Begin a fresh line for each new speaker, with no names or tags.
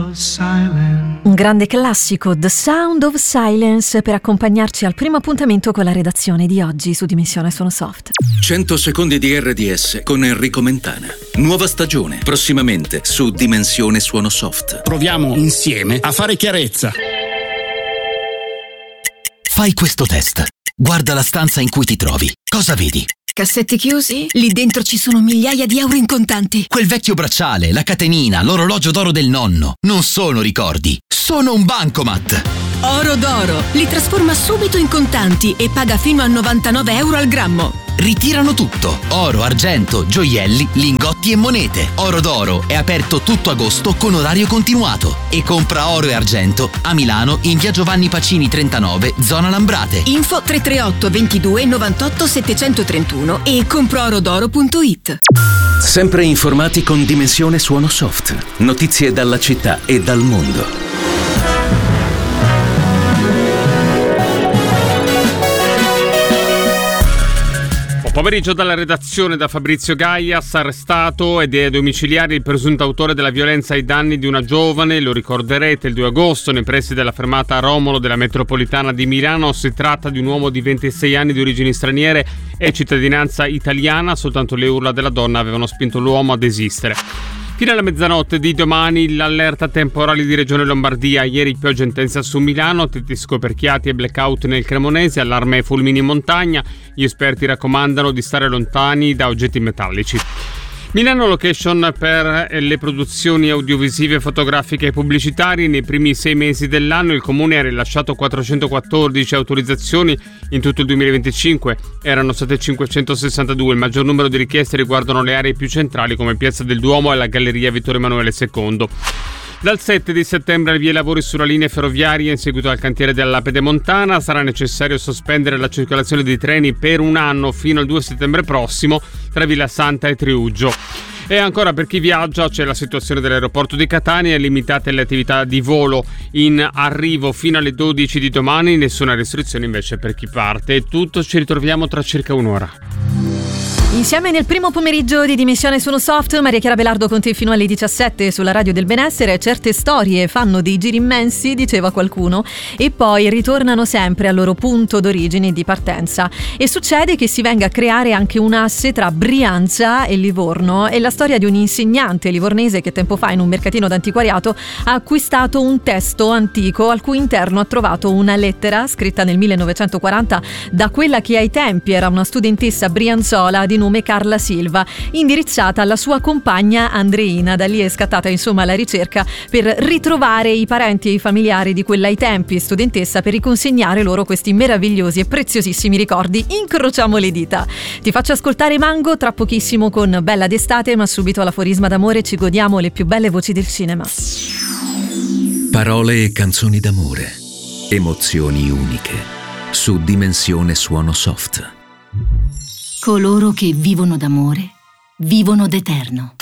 Un grande classico, The Sound of Silence, per accompagnarci al primo appuntamento con la redazione di oggi su Dimensione Suono Soft.
100 secondi di RDS con Enrico Mentana. Nuova stagione, prossimamente su Dimensione Suono Soft.
Proviamo insieme a fare chiarezza.
Fai questo test. Guarda la stanza in cui ti trovi. Cosa vedi?
Cassetti chiusi? Lì dentro ci sono migliaia di euro in contanti.
Quel vecchio bracciale, la catenina, l'orologio d'oro del nonno. Non sono ricordi, sono un bancomat.
Oro d'oro. Li trasforma subito in contanti e paga fino a 99 euro al grammo.
Ritirano tutto. Oro, argento, gioielli, lingotti e monete. Oro d'oro è aperto tutto agosto con orario continuato. E compra oro e argento a Milano in via Giovanni Pacini 39, zona Lambrate.
Info 338 22 98 731 e comproorodoro.it.
Sempre informati con Dimensione Suono Soft. Notizie dalla città e dal mondo.
Pomeriggio dalla redazione da Fabrizio Gaias. Arrestato ed è ai domiciliari il presunto autore della violenza ai danni di una giovane. Lo ricorderete, il 2 agosto nei pressi della fermata Romolo della metropolitana di Milano. Si tratta di un uomo di 26 anni di origini straniere e cittadinanza italiana. Soltanto le urla della donna avevano spinto l'uomo a desistere. Fino alla mezzanotte di domani l'allerta temporale di Regione Lombardia. Ieri pioggia intensa su Milano, tetti scoperchiati e blackout nel Cremonese, allarme fulmini in montagna. Gli esperti raccomandano di stare lontani da oggetti metallici. Milano location per le produzioni audiovisive, fotografiche e pubblicitarie. Nei primi 6 mesi dell'anno il Comune ha rilasciato 414 autorizzazioni. In tutto il 2025 erano state 562. Il maggior numero di richieste riguardano le aree più centrali come Piazza del Duomo e la Galleria Vittorio Emanuele II. Dal 7 di settembre avvia i lavori sulla linea ferroviaria in seguito al cantiere della Pedemontana. Sarà necessario sospendere la circolazione di treni per un anno fino al 2 settembre prossimo tra Villasanta e Triuggio. E ancora per chi viaggia c'è la situazione dell'aeroporto di Catania, limitate le attività di volo in arrivo fino alle 12 di domani, nessuna restrizione invece per chi parte. È tutto, ci ritroviamo tra circa un'ora.
Insieme nel primo pomeriggio di Dimensione Suono Soft, Maria Chiara Belardo con te fino alle 17 sulla Radio del Benessere. Certe storie fanno dei giri immensi, diceva qualcuno, e poi ritornano sempre al loro punto d'origine e di partenza. E succede che si venga a creare anche un asse tra Brianza e Livorno. È la storia di un insegnante livornese che tempo fa in un mercatino d'antiquariato ha acquistato un testo antico al cui interno ha trovato una lettera scritta nel 1940 da quella che ai tempi era una studentessa brianzola di nome Carla Silva, indirizzata alla sua compagna Andreina. Da lì è scattata insomma la ricerca per ritrovare i parenti e i familiari di quella ai tempi studentessa, per riconsegnare loro questi meravigliosi e preziosissimi ricordi. Incrociamo le dita. Ti faccio ascoltare Mango tra pochissimo con Bella d'estate, ma subito all'aforisma d'amore ci godiamo le più belle voci del cinema.
Parole e canzoni d'amore, emozioni uniche, su Dimensione Suono Soft.
Coloro che vivono d'amore vivono d'eterno.